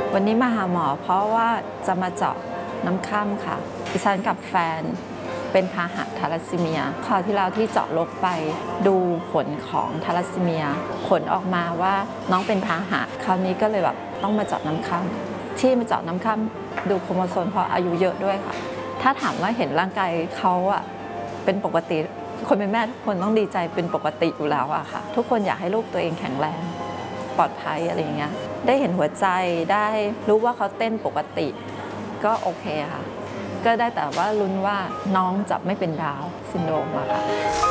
วันนี้มาหาหมอเพราะว่าจะมาเจาะน้ำค่ำค่ะดิฉันกับแฟนเป็นพาหะทาลัสซีเมียคราวที่แล้วที่เจาะลกไปดูผลของทาลัสซีเมียผลออกมาว่าน้องเป็นพาหะคราวนี้ก็เลยแบบต้องมาเจาะน้ำค่ำที่มาเจาะน้ำค่ำดูโครโมโซมเพราะอายุเยอะด้วยค่ะถ้าถามว่าเห็นร่างกายเขาอะเป็นปกติคนเป็นแม่ทุกคนต้องดีใจเป็นปกติอยู่แล้วอะค่ะทุกคนอยากให้ลูกตัวเองแข็งแรงปลอดภัยอะไรอย่างเงี้ยได้เห็นหัวใจได้รู้ว่าเขาเต้นปกติก็โอเคค่ะก็ได้แต่ว่าลุ้นว่าน้องจะไม่เป็นดาวน์ซินโดรมอะค่ะ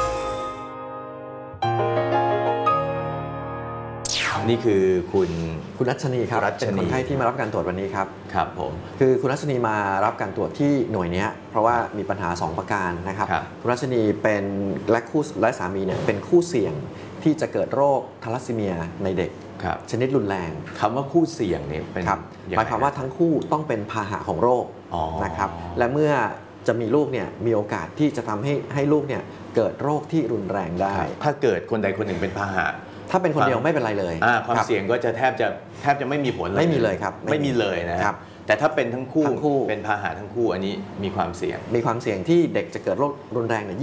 นี่คือคุณรัชนีครับเป็นคนไข้ที่มารับการตรวจวันนี้ครับครับผมคือคุณรัชนีมารับการตรวจที่หน่วยนี้เพราะว่ามีปัญหา2ประการนะครับคุณรัชนีเป็นและสามีเนี่ยเป็นคู่เสี่ยงที่จะเกิดโรคทาลัสซีเมียในเด็กชนิดรุนแรงคำว่าคู่เสี่ยงเนี่ยเป็นหมายความว่าทั้งคู่ต้องเป็นพาหะของโรคนะครับและเมื่อจะมีลูกเนี่ยมีโอกาสที่จะทำให้ลูกเนี่ยเกิดโรคที่รุนแรงได้ถ้าเกิดคนใดคนหนึ่งเป็นพาหะถ้าเป็นคนเดียวไม่เป็นไรเลยความเสี่ยงก็จะแทบจะไม่มีผลเลยไม่มีเลยครับไม่มีเลยนะครับแต่ถ้าเป็นทั้งคู่เป็นพาหะทั้งคู่อันนี้มีความเสี่ยงที่เด็กจะเกิดโรครุนแรงเนี่ย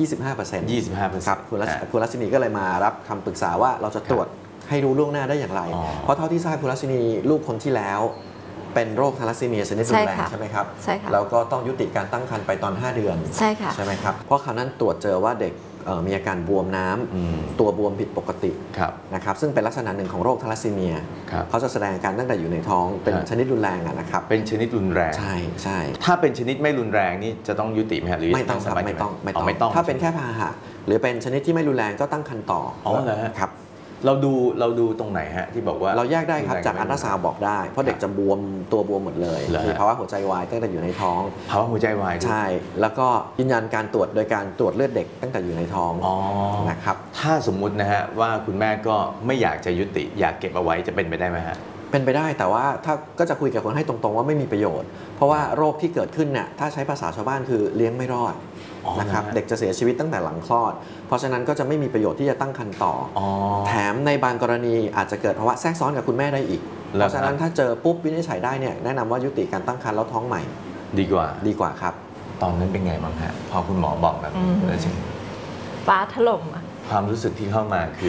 25% ครับคุณรัชนีก็เลยมารับคำปรึกษาว่าเราจะตรวจให้รู้ล่วงหน้าได้อย่างไรเพราะเท่าที่ทราบคุณรัชนีลูกคนที่แล้วเป็นโรคทาลัสซีเมียชนิดรุนแรงใช่ไหมครับใช่ค่ะแล้วก็ต้องยุติการตั้งครรภ์ไปตอน5 เดือนใช่ค่ะใช่ไหมครับเพราะคราวนั้นตรวจเจอว่าเด็กมีอาการบวมน้ำตัวบวมผิดปกตินะครับซึ่งเป็นลักษณะหนึ่งของโรคทาลัสซีเมียเขาจะแสดงอาการตั้งแต่อยู่ในท้องเป็นชนิดรุนแรงนะครับเป็นชนิดรุนแรงใช่ถ้าเป็นชนิดไม่รุนแรงนี่จะต้องยุติไหมหรือไม่ต้องถ้าเป็นแค่พาหะหรือเป็นชนิดที่ไม่รุนแรงก็ตั้งครรภ์ต่อเหรอครับเราดูตรงไหนฮะที่บอกว่าเราแยกได้ครับจากอัลตราซาวด์บอกได้เพราะเด็กจะบวมตัวบวมหมดเลยมีภาวะหัวใจวายตั้งแต่อยู่ในท้องภาวะหัวใจวายใช่แล้วก็ยืนยันการตรวจโดยการตรวจเลือดเด็กตั้งแต่อยู่ในท้องนะครับถ้าสมมุตินะฮะว่าคุณแม่ก็ไม่อยากจะยุติอยากเก็บเอาไว้จะเป็นไปได้ไหมฮะเป็นไปได้แต่ว่าถ้าก็จะคุยกับคนให้ตรงๆว่าไม่มีประโยชน์เพราะว่าโรคที่เกิดขึ้นเนี่ยถ้าใช้ภาษาชาวบ้านคือเลี้ยงไม่รอดนะครับเด็กจะเสียชีวิตตั้งแต่หลังคลอดเพราะฉะนั้นก็จะไม่มีประโยชน์ที่จะตั้งครรภ์ต่อแถมในบางกรณีอาจจะเกิดภาวะแทรกซ้อนกับคุณแม่ได้อีกเพราะฉะนั้นถ้าเจอปุ๊บวินิจฉัยได้เนี่ยแนะนำว่ายุติการตั้งครรภ์แล้วท้องใหม่ดีกว่าครับตอนนั้นเป็นไงบ้างฮะพอคุณหมอบอกแบบนี้แล้วจริงฟ้าถล่มความรู้สึกที่เข้ามาคื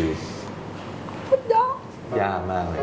อยากมากเลย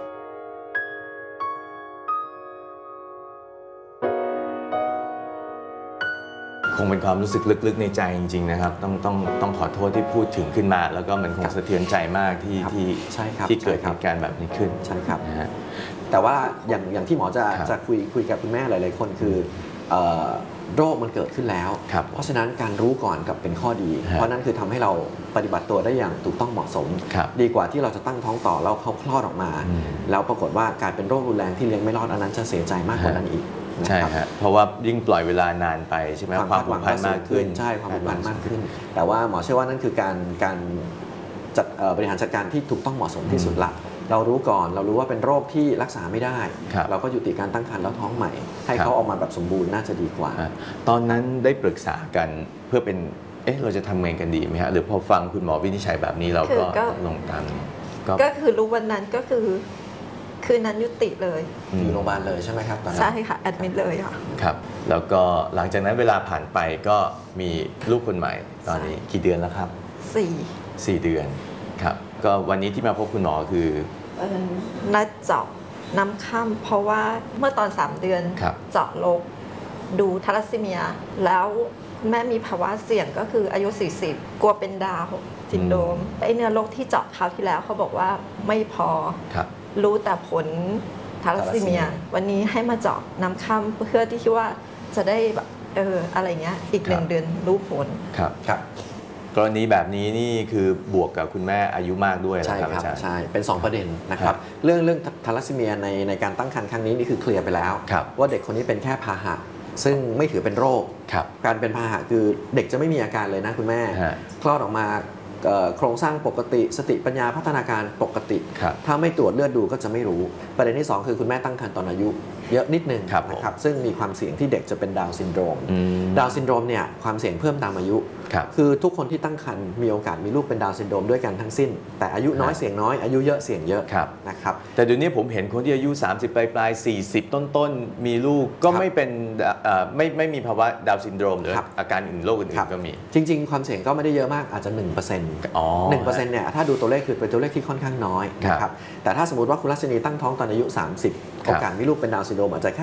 คงเป็นความรู้สึกลึกๆในใจจริงๆนะครับต้องขอโทษที่พูดถึงขึ้นมาแล้วก็มันคงสะเทือนใจมากที่เกิดเหตุการณ์แบบนี้ขึ้นใช่ครับนะฮะแต่ว่าอย่างที่หมอจะคุยกับคุณแม่หลายๆคนคือโรคมันเกิดขึ้นแล้วเพราะฉะนั้นการรู้ก่อนกับเป็นข้อดีเพราะนั้นคือทำให้เราปฏิบัติตัวได้อย่างถูกต้องเหมาะสมดีกว่าที่เราจะตั้งท้องต่อแล้วเขาคลอดออกมาแล้วปรากฏว่าการเป็นโรครุนแรงที่เลี้ยงไม่รอดอันนั้นจะเสียใจมากกว่านั้นอีกใช่ฮะเพราะว่ายิ่งปล่อยเวลานานไปใช่ไหมความผูกพันมากขึ้นใช่ความผูกพันมากขึ้นแต่ว่าหมอเชื่อว่านั่นคือการจัดบริหารจัดการที่ถูกต้องเหมาะสมที่สุดละเรารู้ก่อนเรารู้ว่าเป็นโรคที่รักษาไม่ได้เราก็ยุติการตั้งครรภ์แล้วท้องใหม่ให้เขาออกมาแบบสมบูรณ์น่าจะดีกว่าตอนนั้นได้ปรึกษากันเพื่อเป็นเราจะทำไงกันดีไหมฮะหรือพอฟังคุณหมอวินิจฉัยแบบนี้เราก็ลงตามก็คือรู้วันนั้นก็คือคืนนั้นยุติเลยอยู่โรงพยาบาลเลยใช่ไหมครับตอนนั้นใช่ค่ะแอดมิดเลยค่ะครับแล้วก็หลังจากนั้นเวลาผ่านไปก็มีลูกคนใหม่ตอนนี้กี่เดือนแล้วครับ4 เดือนครับก็วันนี้ที่มาพบคุณหมอคือนัดเจาะน้ำค่ำเพราะว่าเมื่อตอน3 เดือนเจาะลกดูทาลัสซีเมียแล้วแม่มีภาวะเสี่ยงก็คืออายุ40กลัวเป็นดาวน์ซินโดรมไอเนื้อโรคที่เจาะคราวที่แล้วเขาบอกว่าไม่พอรู้แต่ผลทาลัสซีเมียวันนี้ให้มาเจาะน้ำค่ำเพื่อที่คิดว่าจะได้แบบอะไรเงี้ยอีก1 เดือนรู้ผลครับกรณีแบบนี้นี่คือบวกกับคุณแม่อายุมากด้วยใช่ครับใช่เป็น2ประเด็นนะครับเรื่องทาลัสซีเมียในการตั้งครรภ์ครั้งนี้นี่คือเคลียร์ไปแล้วว่าเด็กคนนี้เป็นแค่พาหะซึ่งไม่ถือเป็นโรคการเป็นพาหะคือเด็กจะไม่มีอาการเลยนะคุณแม่คลอดออกมาโครงสร้างปกติสติปัญญาพัฒนาการปกติถ้าไม่ตรวจเลือดดูก็จะไม่รู้ประเด็นที่2คือคุณแม่ตั้งครรภ์ตอนอายุเยอะนิดนึงนะครับซึ่งมีความเสี่ยงที่เด็กจะเป็นดาวน์ซินโดรมดาวน์ซินโดรมเนี่ยความเสี่ยงเพิ่มตามอายุคือทุกคนที่ตั้งครรภ์มีโอกาสมีลูกเป็นดาวน์ซินโดรมด้วยกันทั้งสิ้นแต่อายุน้อยเสี่ยงน้อยอายุเยอะเสี่ยงเยอะนะครับแต่เดี๋ยวนี้ผมเห็นคนที่อายุ30ปลาย40ต้นมีลูกก็ไม่เป็นไม่มีภาวะดาวน์ซินโดรมหรืออาการอื่นโรคอื่นก็มีจริงๆความเสี่ยงก็ไม่ได้เยอะมากอาจจะ 1% 1%เนี่ยถ้าดูตัวเลขคือเป็นตัวเลขที่ค่อนข้างน้อยนะครับแต่ถ้าสมมติว่าคุณรัชนีตั้งท้องตอนอายุ30โอกาสมีลูกเป็นดาวน์ซินโดรมอาจจะแค่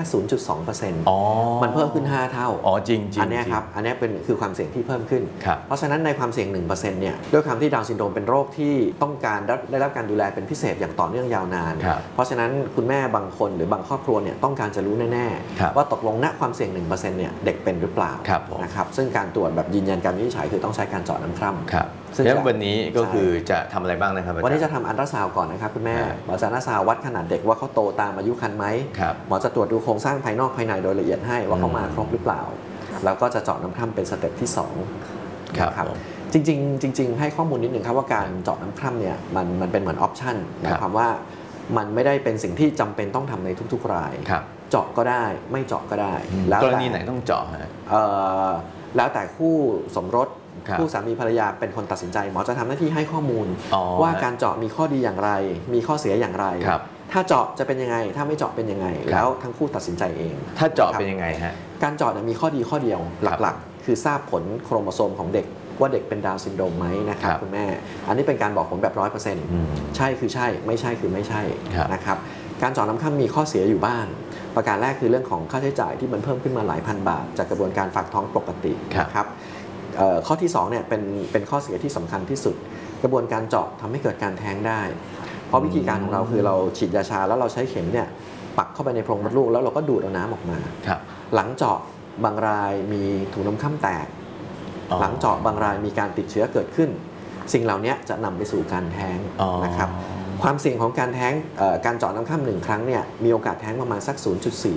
0.2% มันเพิ่มขึ้น5เท่าจริงอันนี้ครับอันนี้เป็นคือความเสี่ยงที่เพิ่มขึ้นเพราะฉะนั้นในความเสี่ยง 1% เนี่ยด้วยความที่ดาวน์ซินโดรมเป็นโรคที่ต้องการได้รับการดูแลเป็นพิเศษอย่างต่อเนื่องยาวนานเพราะฉะนั้นคุณแม่บางคนหรือบางครอบครัวเนี่ยต้องการจะรู้แน่ๆว่าตกลงณความเสี่ยง 1% เนี่ยเด็กเป็นหรือเปล่านะครับซึ่งการตรวจแบบยืนยันการวินิจฉัยคือต้องใช้การเจาะน้ำคร่ำซึ่งวันนี้ก็คือจะทำอะไรบ้างนะครับวันนี้จะทำอัลตราซาวด์ก่อนนะครับคุณแม่หมอจะอัลตราซาวด์วัดขนาดเด็กว่าเขาโตตามอายุครรภ์ไหมหมอจะตรวจดูโครงสร้างภายนอกภายในโดยละเอียดให้ว่าเขามาครบหรือเปล่าแล้วก็จะเจาะน้ำคร่ำเป็นสเต็ปที่2ครับจริงให้ข้อมูลนิดหนึ่งครับว่าการเจาะน้ำคร่ำเนี่ยมันเป็นเหมือนออปชั่นหมายความว่ามันไม่ได้เป็นสิ่งที่จำเป็นต้องทำในทุกๆรายเจาะก็ได้ไม่เจาะก็ได้แล้วกรณีไหนต้องเจาะฮะแล้วแต่คู่สมรสคู่สามีภรรยาเป็นคนตัดสินใจหมอจะทำหน้าที่ให้ข้อมูลว่าการเจาะมีข้อดีอย่างไรมีข้อเสียอย่างไรถ้าเจาะจะเป็นยังไงถ้าไม่เจาะเป็นยังไงแล้วทั้งคู่ตัดสินใจเองถ้าเจาะเป็นยังไงฮะการเจาะมีข้อดีข้อเดียวหลักๆคือทราบผลโครโมโซมของเด็กว่าเด็กเป็นดาวน์ซินโดรมไหมนะครับคุณแม่อันนี้เป็นการบอกผลแบบ 100% ใช่คือใช่ไม่ใช่คือไม่ใช่นะครับการเจาะน้ำคร่ำมีข้อเสียอยู่บ้างประการแรกคือเรื่องของค่าใช้จ่ายที่มันเพิ่มขึ้นมาหลายพันบาทจากกระบวนการฝากท้องปกตินะครับข้อที่2เนี่ยเป็นข้อเสียที่สำคัญที่สุดกระบวนการเจาะทำให้เกิดการแท้งได้เพราะวิธีการของเราคือเราฉีดยาชาแล้วเราใช้เข็มเนี่ยปักเข้าไปในโพรงมดลูกแล้วเราก็ดูดเอาน้ำออกมาหลังเจาะบางรายมีถุงน้ำคร่ำแตกหลังเจาะบางรายมีการติดเชื้อเกิดขึ้นสิ่งเหล่านี้จะนำไปสู่การแท้งนะครับความเสี่ยงของการแท้งการเจาะน้ำคร่ำ1ครั้งเนี่ยมีโอกาสแท้งประมาณสัก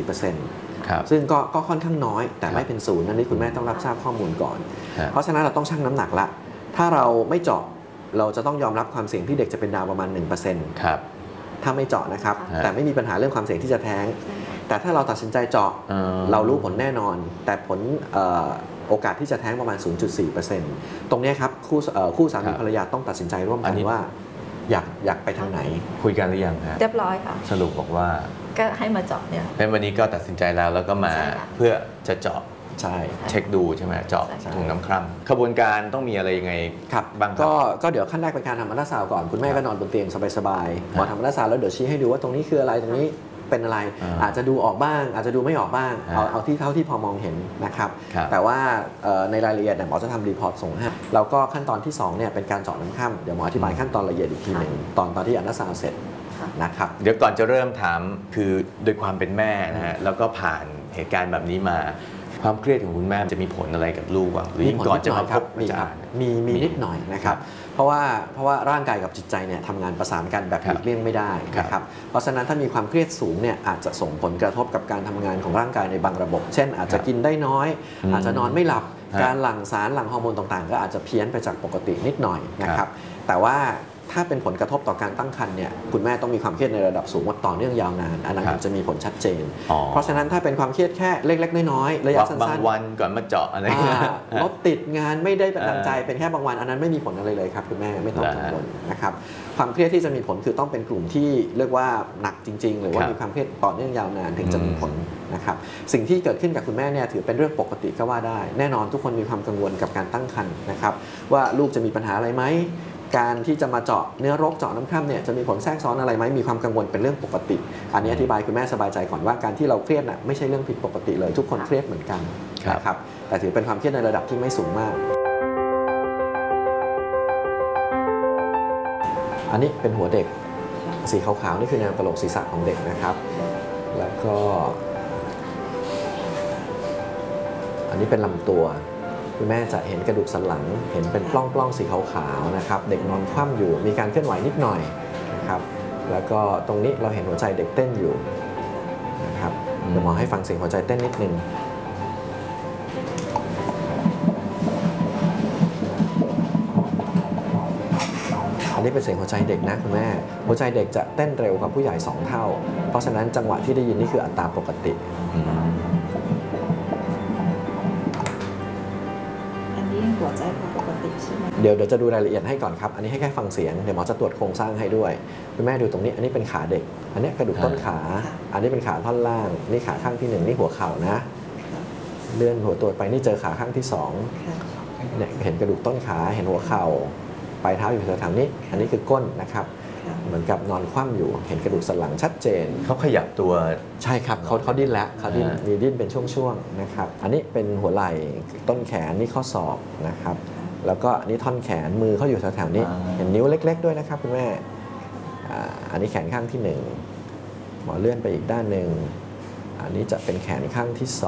0.4%ซึ่งก็ค่อนข้างน้อยแต่ไม่เป็นศูนย์นั่นนี่คุณแม่ต้องรับทราบข้อมูลก่อนเพราะฉะนั้นเราต้องชั่งน้ำหนักละถ้าเราไม่เจาะเราจะต้องยอมรับความเสี่ยงที่เด็กจะเป็นดาวประมาณ 1% ถ้าไม่เจาะนะครับแต่ไม่มีปัญหาเรื่องความเสี่ยงที่จะแท้งแต่ถ้าเราตัดสินใจเจาะเรารู้ผลแน่นอนแต่ผลโอกาสที่จะแท้งประมาณ 0.4% ตรงนี้ครับคู่สามีภรรยาต้องตัดสินใจร่วมกันว่าอยากไปทางไหนคุยกันหรือยังฮะเรียบร้อยค่ะสรุปบอกว่าก็ให้มาเจาะเนี่ยวันนี้ก็ตัดสินใจแล้วก็มาเพื่อจะเจาะใช่เช็คดูใช่ไหมเจาะถุงน้ำคร่ำขบวนการต้องมีอะไรยังไงครับบ้างก็เดี๋ยวขั้นแรกเป็นการทำอัลตราซาวด์ก่อนคุณแม่ก็นอนบนเตียงสบายๆหมอทำอัลตราซาวด์แล้วเดี๋ยวชี้ให้ดูว่าตรงนี้คืออะไรตรงนี้เป็นอะไรอาจจะดูออกบ้างอาจจะดูไม่ออกบ้างเอาที่เท่าที่พอมองเห็นนะครับแต่ว่าในรายละเอียดหมอจะทำรีพอร์ตส่งให้แล้วก็ขั้นตอนที่2เนี่ยเป็นการเจาะน้ำคร่ำเดี๋ยวหมออธิบายขั้นตอนละเอียดอีกทีหนึ่งตอนที่อัลตราซาวด์เสร็จนะครับเดี๋ยวก่อนจะเริ่มถามคือโดยความเป็นแม่นะฮะแล้วก็ผ่านเหตุการณ์แบบนี้มาความเครียดของคุณแม่จะมีผลอะไรกับลูกบ้างหรือก่อนจะมาพบอาจารย์มีนิดหน่อยนะครับเพราะว่าร่างกายกับจิตใจเนี่ยทำงานประสานกันแบบหลีกเลี่ยงไม่ได้นะครับเพราะฉะนั้นถ้ามีความเครียดสูงเนี่ยอาจจะส่งผลกระทบกับการทำงานของร่างกายในบางระบบ เช่นอาจจะกินได้น้อยอาจจะนอนไม่หลับการหลั่งสารหลั่งฮอร์โมนต่างๆก็อาจจะเพี้ยนไปจากปกตินิดหน่อยนะครับแต่ว่าถ้าเป็นผลกระทบต่อการตั้งครรภ์เนี่ยคุณแม่ต้องมีความเครียดในระดับสูงต่อเนื่องยาวนานอันนั้นจะมีผลชัดเจนเพราะฉะนั้นถ้าเป็นความเครียดแค่เล็กๆน้อยๆระยะสั้นๆบางวันก่อนมาเจาะอะไรรถติดงานไม่ได้เป็นดังใจเป็นแค่บางวันอันนั้นไม่มีผลอะไรเลยครับคุณแม่ไม่ต้องกังวลนะครับความเครียดที่จะมีผลคือต้องเป็นกลุ่มที่เรียกว่าหนักจริงๆหรือว่ามีความเครียดต่อเนื่องยาวนานถึงจะมีผลนะครับสิ่งที่เกิดขึ้นกับคุณแม่เนี่ยถือเป็นเรื่องปกติก็ว่าได้แน่นอนทุกคนมีความกังวลกับการตั้งครรภ์นะครับว่าลูกจะมีปัญหาอะไรไหมการที่จะมาเจาะเนื้อรกเจาะน้ำคร่ำเนี่ยจะมีผลแทรกซ้อนอะไรไหมมีความกังวลเป็นเรื่องปกติอันนี้อธิบายคุณแม่สบายใจก่อนว่าการที่เราเครียดน่ะไม่ใช่เรื่องผิดปกติเลยทุกคนเครียดเหมือนกันนะครับแต่ถือเป็นความเครียดในระดับที่ไม่สูงมากอันนี้เป็นหัวเด็กสีขาวๆนี่คือแนวกะโหลกศีรษะของเด็กนะครับแล้วก็อันนี้เป็นลำตัวคุณแม่จะเห็นกระดูกสันหลังเห็นเป็นปล้องๆสีขาวๆนะครับเด็กนอนคว่ำอยู่มีการเคลื่อนไหวนิดหน่อยนะครับแล้วก็ตรงนี้เราเห็นหัวใจเด็กเต้นอยู่นะครับเดี๋ยวหมอให้ฟังเสียงหัวใจเต้นนิดนึงอันนี้เป็นเสียงหัวใจเด็กนะคุณแม่หัวใจเด็กจะเต้นเร็วกว่าผู้ใหญ่2เท่าเพราะฉะนั้นจังหวะที่ได้ยินนี่คืออัตราปกติหัวใจปกติใช่ไหมเดี๋ยวจะดูรายละเอียดให้ก่อนครับอันนี้ให้แค่ฟังเสียงเดี๋ยวหมอจะตรวจโครงสร้างให้ด้วยคุณแม่ดูตรงนี้อันนี้เป็นขาเด็กอันนี้กระดูกต้นขาอันนี้เป็นขาท่อนล่างนี่ขาข้างที่1นี่หัวเข่านะเลื่อนหัวตัวไปนี่เจอขาข้างที่2เนี่ยเห็นกระดูกต้นขาเห็นหัวเข่าปลายเท้าอยู่แถวๆนี้อันนี้คือก้นนะครับเหมือนกับนอนคว่ำอยู่เห็นกระดูกสันหลังชัดเจนเขาขยับตัวใช่ครับเขาดิ้นแล้วเขาดิ้นมีดิ้นเป็นช่วงๆนะครับอันนี้เป็นหัวไหล่ต้นแขนนี่ข้อศอกนะครับแล้วก็อันนี้ท่อนแขนมือเขาอยู่แถวๆนี้เห็นนิ้วเล็กๆด้วยนะครับคุณแม่อันนี้แขนข้างที่1หมอเลื่อนไปอีกด้านหนึ่งอันนี้จะเป็นแขนข้างที่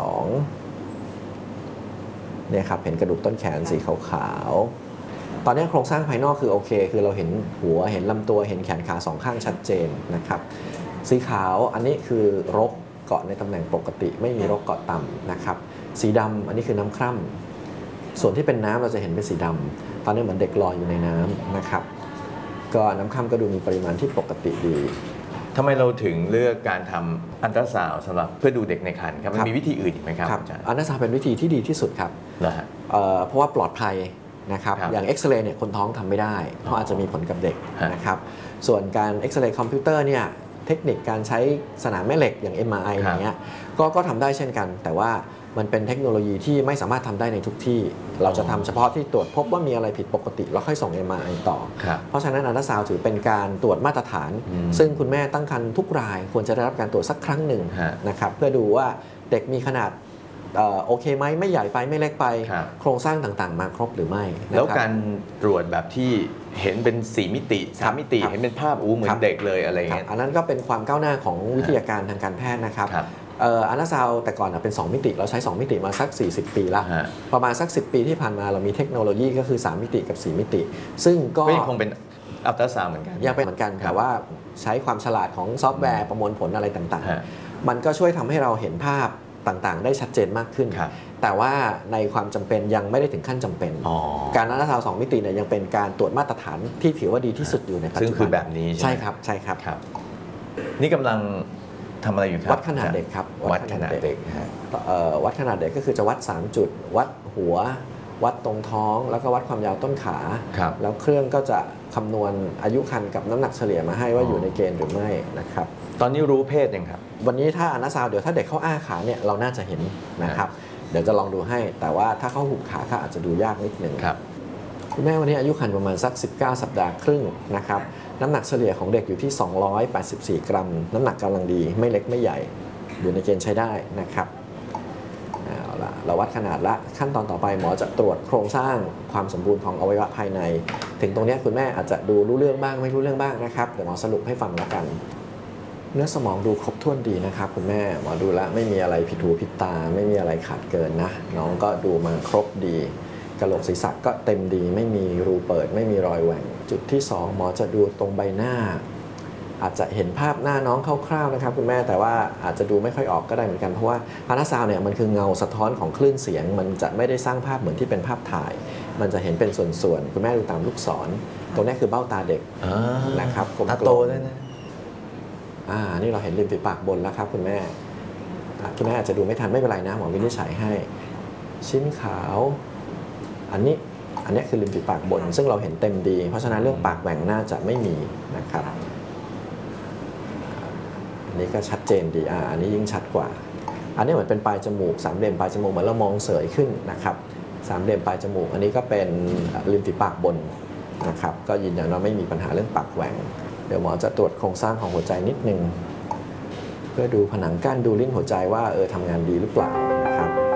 2เนี่ยครับเห็นกระดูกต้นแขนสีขาวๆตอนนี้โครงสร้างภายนอกคือโอเคคือเราเห็นหัวเห็นลำตัวเห็นแขนขา2ข้างชัดเจนนะครับสีขาวอันนี้คือรกเกาะในตำแหน่งปกติไม่มีรกเกาะต่ำนะครับสีดำอันนี้คือน้ำคร่ำส่วนที่เป็นน้ำเราจะเห็นเป็นสีดำตอนนี้เหมือนเด็กลอยอยู่ในน้ำนะครับก็น้ำคร่ำก็ดูมีปริมาณที่ปกติดีทำไมเราถึงเลือกการทำอัลตราซาวด์สำหรับเพื่อดูเด็กในครรภ์ครับมันมีวิธีอื่นอีกไหมครับอาจารย์อัลตราซาวด์เป็นวิธีที่ดีที่สุดครับเพราะว่าปลอดภัยนะครับอย่างเอ็กซเรย์เนี่ยคนท้องทำไม่ได้เพราะอาจจะมีผลกับเด็กนะครับส่วนการเอ็กซเรย์คอมพิวเตอร์เนี่ยเทคนิคการใช้สนามแม่เหล็กอย่าง MRI อย่างเงี้ยก็ทำได้เช่นกันแต่ว่ามันเป็นเทคโนโลยีที่ไม่สามารถทำได้ในทุกที่เราจะทำเฉพาะที่ตรวจพบว่ามีอะไรผิดปกติแล้วค่อยส่ง MRI ต่อเพราะฉะนั้นอัลตราซาวด์ถือเป็นการตรวจมาตรฐานซึ่งคุณแม่ตั้งครรภ์ทุกรายควรจะได้รับการตรวจสักครั้งหนึ่งนะครับเพื่อดูว่าเด็กมีขนาดโอเคไหมไม่ใหญ่ไปไม่เล็กไปโครงสร้างต่างๆมาครบหรือไม่แล้วการตรวจแบบที่เห็นเป็น4มิติ3มิติเห็นเป็นภาพเหมือนเด็กเลยอะไรเงี้ยอันนั้นก็เป็นความก้าวหน้าของวิทยาการทางการแพทย์นะครับอัลตราซาวด์แต่ก่อนเป็น2มิติเราใช้2มิติมาสัก40ปีแล้วประมาณสัก10ปีที่ผ่านมาเรามีเทคโนโลยีก็คือ3มิติกับ4มิติซึ่งก็ยังคงเป็นอัลตราซาวด์เหมือนกันยังเป็นเหมือนกันแต่ว่าใช้ความฉลาดของซอฟต์แวร์ประมวลผลอะไรต่างๆมันก็ช่วยทำให้เราเห็นภาพต่างๆได้ชัดเจนมากขึ้นแต่ว่าในความจำเป็นยังไม่ได้ถึงขั้นจำเป็นการอัลตราซาวด์2มิติเนี่ยยังเป็นการตรวจมาตรฐานที่ถือว่าดีที่สุดอยู่ในปัจจุบันซึ่งคือแบบนี้ใช่ครับใช่ครับนี่กำลังทำอะไรอยู่ครับวัดขนาดเด็กครับวัดขนาดเด็กวัดขนาดเด็กก็คือจะวัด3จุดวัดหัววัดตรงท้องแล้วก็วัดความยาวต้นขาแล้วเครื่องก็จะคำนวณอายุครรภ์กับน้ำหนักเฉลี่ยมาให้ว่าอยู่ในเกณฑ์หรือไม่นะครับตอนนี้รู้เพศยังครับวันนี้ถ้าอัลตราซาวด์เดี๋ยวถ้าเด็กเขาอ้าขาเนี่ยเราน่าจะเห็นนะครับเดี๋ยวจะลองดูให้แต่ว่าถ้าเขาหุบขาก็อาจจะดูยากนิดนึงคุณแม่วันนี้อายุครรภ์ประมาณสัก19 สัปดาห์ครึ่งนะครับน้ำหนักเฉลี่ยของเด็กอยู่ที่284 กรัมน้ำหนักกำลังดีไม่เล็กไม่ใหญ่อยู่ในเกณฑ์ใช้ได้นะครับเอาละเราวัดขนาดละขั้นตอนต่อไปหมอจะตรวจโครงสร้างความสมบูรณ์ของอวัยวะภายในถึงตรงนี้คุณแม่อาจจะดูรู้เรื่องบ้างไม่รู้เรื่องบ้างนะครับเดี๋ยวหมอสรุปให้ฟังแล้วกันเนื้อสมองดูครบถ้วนดีนะครับคุณแม่หมอดูแล้วไม่มีอะไรผิดหูผิดตาไม่มีอะไรขาดเกินนะน้องก็ดูมาครบดีกะโหลกศีรษะก็เต็มดีไม่มีรูเปิดไม่มีรอยแหว่งจุดที่2หมอจะดูตรงใบหน้าอาจจะเห็นภาพหน้าน้องคร่าวๆนะครับคุณแม่แต่ว่าอาจจะดูไม่ค่อยออกก็ได้เหมือนกันเพราะว่าอัลตราซาวด์เนี่ยมันคือเงาสะท้อนของคลื่นเสียงมันจะไม่ได้สร้างภาพเหมือนที่เป็นภาพถ่ายมันจะเห็นเป็นส่วนๆคุณแม่ดูตามลูกศรตรงนี้คือเบ้าตาเด็กนะครับตาโตด้วยนะนี่เราเห็นริมฝีปากบนแล้วครับคุณแม่อาจจะดูไม่ทันไม่เป็นไรนะหมอวินิจฉัยให้ชิ้นขาวอันนี้คือริมฝีปากบนซึ่งเราเห็นเต็มดีเพราะฉะนั้นเรื่องปากแหว่งน่าจะไม่มีนะครับอันนี้ก็ชัดเจนดีอันนี้ยิ่งชัดกว่าอันนี้เหมือนเป็นปลายจมูก3เหลี่ยมปลายจมูกเหมือนเรามองเสยขึ้นนะครับ3เหลี่ยมปลายจมูกอันนี้ก็เป็นริมฝีปากบนนะครับก็ยืนยันว่าไม่มีปัญหาเรื่องปากแหว่งเดี๋ยวหมอจะตรวจโครงสร้างของหัวใจนิดนึงเพื่อดูผนังกั้นดูลิ้นหัวใจว่าทำงานดีหรือเปล่านะครับ